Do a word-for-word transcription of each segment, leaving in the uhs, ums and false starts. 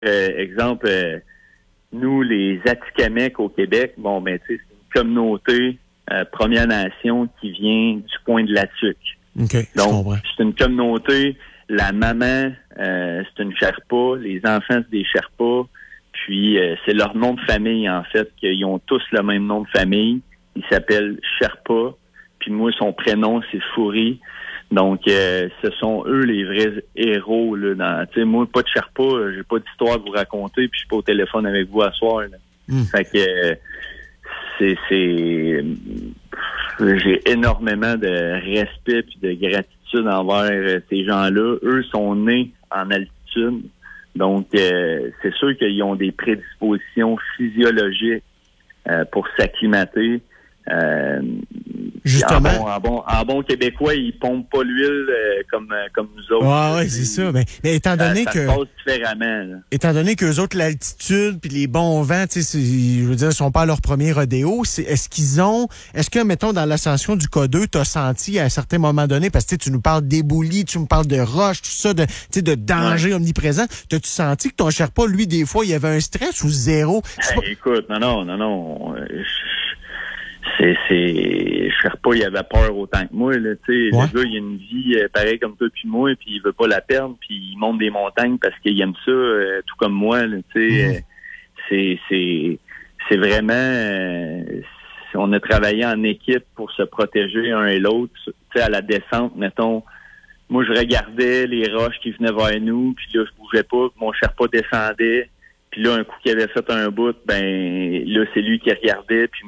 euh, exemple, euh, nous, les Atikamekw au Québec, bon, ben, tu sais, c'est une communauté euh, Première Nation qui vient du coin de la Tuque. OK, donc, c'est une communauté, la maman, euh, c'est une Sherpa, les enfants, c'est des Sherpas, puis euh, c'est leur nom de famille, en fait, qu'ils ont tous le même nom de famille. Ils s'appellent Sherpa, puis moi, son prénom, c'est Fouri. Donc, euh, ce sont eux les vrais héros, là. Dans, tu sais, moi, pas de Sherpa, j'ai pas d'histoire à vous raconter, puis je suis pas au téléphone avec vous à soir, là. Mm. Fait que euh, c'est, c'est j'ai énormément de respect puis de gratitude envers ces gens-là. Eux sont nés en altitude, donc euh, c'est sûr qu'ils ont des prédispositions physiologiques euh, pour s'acclimater. Euh, Justement. En bon, en, bon, en bon québécois, ils pompent pas l'huile euh, comme, euh, comme nous autres. Ah oui, c'est ça. Mais, mais étant donné ça, que. Ça se passe différemment. Là. Étant donné qu'eux autres, l'altitude puis les bons vents, tu sais, je veux dire, ils sont pas à leur premier rodéo. C'est, est-ce qu'ils ont. Est-ce que, mettons, dans l'ascension du K deux, tu as senti à un certain moment donné, parce que tu nous parles d'éboulis, tu me parles de roches, tout ça, de, de danger ouais. omniprésent. T'as-tu senti que ton Sherpa, lui, des fois, il y avait un stress ou zéro? Hey, pas... Écoute, non, non, non, non. Je... C'est, c'est, je sais pas, il avait peur autant que moi, là, tu sais. Ouais. Le gars, il a une vie euh, pareille comme toi puis moi, puis il veut pas la perdre, puis il monte des montagnes parce qu'il aime ça, euh, tout comme moi, là, tu sais. Mm. Euh, c'est, c'est, c'est vraiment, euh, on a travaillé en équipe pour se protéger un et l'autre, tu sais, à la descente, mettons. Moi, je regardais les roches qui venaient vers nous, puis là, je bougeais pas, mon Sherpa descendait, puis là, un coup qu'il avait fait un bout, ben, là, c'est lui qui regardait, puis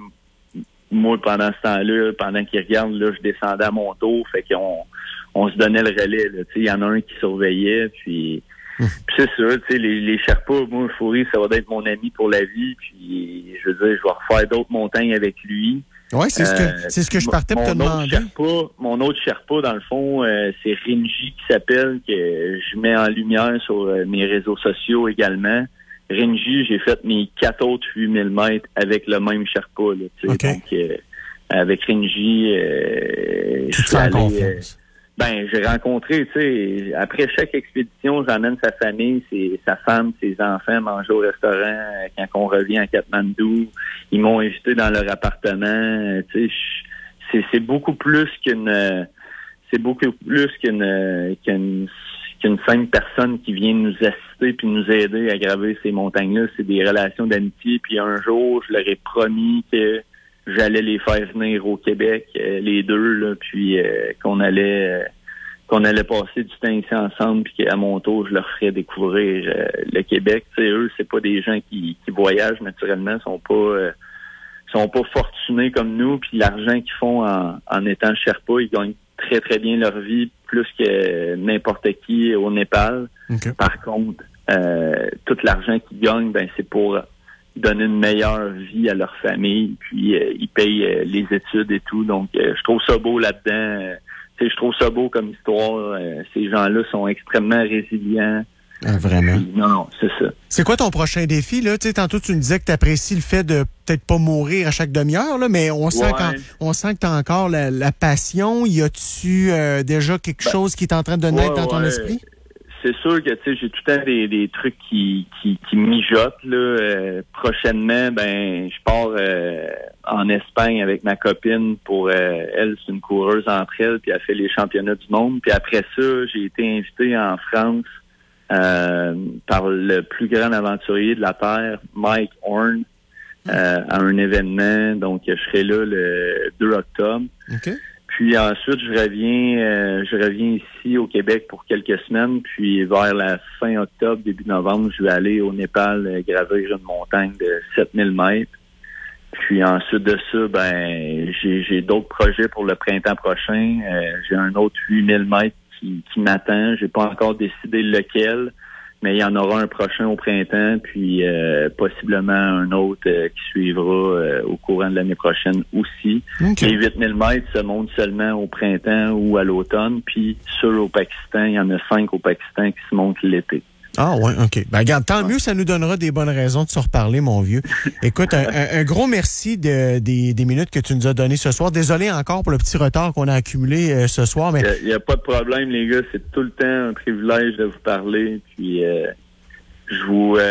moi, pendant ce temps-là, pendant qu'il regarde, là, je descendais à mon tour, fait qu'on on se donnait le relais. Il y en a un qui surveillait, puis, mmh. puis c'est sûr, tu sais, les, les Sherpas, moi, Fouri, ça va être mon ami pour la vie, puis je veux dire, je vais refaire d'autres montagnes avec lui. Oui, c'est, euh, ce que, c'est ce que je partais pour te demander. Sherpa, mon autre Sherpa, dans le fond, euh, c'est Rinji qui s'appelle, que je mets en lumière sur euh, mes réseaux sociaux également. Rinji, j'ai fait mes quatre autres huit mille mètres avec le même Sherpa. Là, okay. Donc, euh, avec Rinji, euh, je suis allé... Euh, ben, j'ai rencontré, tu sais, après chaque expédition, j'emmène sa famille, ses, sa femme, ses enfants manger au restaurant euh, quand on revient à Katmandou. Ils m'ont invité dans leur appartement. Euh, tu sais, c'est, c'est beaucoup plus qu'une... Euh, c'est beaucoup plus qu'une... Euh, qu'une qu'une simple personne qui vient nous assister puis nous aider à graver ces montagnes-là. C'est des relations d'amitié. Puis un jour, je leur ai promis que j'allais les faire venir au Québec, euh, les deux, là, puis euh, qu'on allait euh, qu'on allait passer du temps ici ensemble, puis qu'à mon tour, je leur ferais découvrir euh, le Québec. Tu sais, eux, c'est pas des gens qui, qui voyagent naturellement, sont pas euh, sont pas fortunés comme nous, puis l'argent qu'ils font en, en étant Sherpa, ils gagnent très, très bien leur vie, plus que n'importe qui au Népal. Okay. Par contre, euh, tout l'argent qu'ils gagnent, ben c'est pour donner une meilleure vie à leur famille, puis euh, ils payent euh, les études et tout. Donc, euh, je trouve ça beau là-dedans. Euh, tu sais, je trouve ça beau comme histoire. Euh, ces gens-là sont extrêmement résilients. Ah, vraiment? Puis, non, non, c'est ça. C'est quoi ton prochain défi, là? Tu sais, tantôt, tu me disais que tu apprécies le fait de peut-être pas mourir à chaque demi-heure, là, mais on sent, ouais. on sent que tu as encore la, la passion. Y a-tu euh, déjà quelque ben, chose qui est en train de naître ouais, dans ton ouais. esprit? C'est sûr que, tu sais, j'ai tout le temps des, des trucs qui, qui, qui mijotent, là. Euh, prochainement, ben, je pars euh, en Espagne avec ma copine pour, euh, elle, c'est une coureuse entre elles, puis elle fait les championnats du monde. Puis après ça, j'ai été invité en France Euh, par le plus grand aventurier de la Terre, Mike Horn, euh, à un événement. Donc, je serai là le deux octobre. Okay. Puis ensuite, je reviens euh, je reviens ici au Québec pour quelques semaines. Puis vers la fin octobre, début novembre, je vais aller au Népal euh, gravir une montagne de sept mille mètres. Puis ensuite de ça, ben j'ai, j'ai d'autres projets pour le printemps prochain. Euh, j'ai un autre huit mille mètres qui, qui m'attend. J'ai pas encore décidé lequel, mais il y en aura un prochain au printemps, puis euh, possiblement un autre euh, qui suivra euh, au courant de l'année prochaine aussi. Okay. Les huit mille mètres se montent seulement au printemps ou à l'automne, puis ceux au Pakistan, il y en a cinq au Pakistan qui se montent l'été. Ah ouais, OK. Ben regarde, tant mieux, ça nous donnera des bonnes raisons de se reparler, mon vieux. Écoute, un, un, un gros merci de, des, des minutes que tu nous as données ce soir. Désolé encore pour le petit retard qu'on a accumulé euh, ce soir, mais... Il n'y a, a pas de problème, les gars. C'est tout le temps un privilège de vous parler. Puis, euh, Je vous